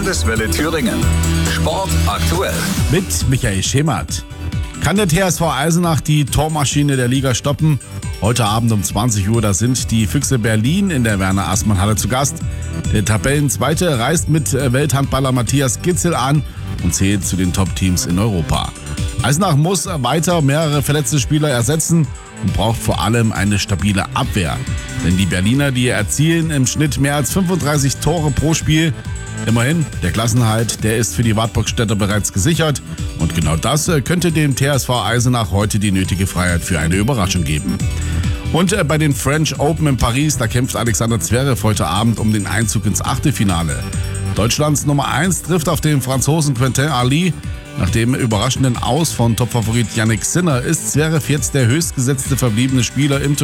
Landeswelle Thüringen. Sport aktuell. Mit Michael Schemert. Kann der TSV Eisenach die Tormaschine der Liga stoppen? Heute Abend um 20 Uhr, da sind die Füchse Berlin in der Werner-Aßmann-Halle zu Gast. Der Tabellenzweite reist mit Welthandballer Matthias Gitzel an und zählt zu den Top-Teams in Europa. Eisenach muss weiter mehrere verletzte Spieler ersetzen und braucht vor allem eine stabile Abwehr. Denn die Berliner, die erzielen im Schnitt mehr als 35 Tore pro Spiel. Immerhin, der Klassenerhalt, der ist für die Wartburgstädter bereits gesichert. Und genau das könnte dem TSV Eisenach heute die nötige Freiheit für eine Überraschung geben. Und bei den French Open in Paris, da kämpft Alexander Zverev heute Abend um den Einzug ins Achtelfinale. Deutschlands Nummer 1 trifft auf den Franzosen Quentin Ali. Nach dem überraschenden Aus von Topfavorit Jannik Sinner ist Zverev jetzt der höchstgesetzte verbliebene Spieler im Turnier.